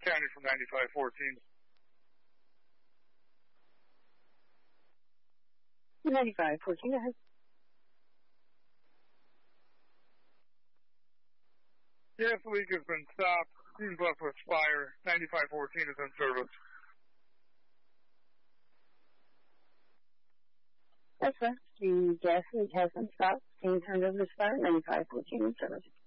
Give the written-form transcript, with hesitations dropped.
County from 9514. 9514, go ahead. Gas leak has been stopped. Seems left with fire. 9514 is in service. That's right. The gas leak has been stopped. Being turned over to fire. 9514 in service.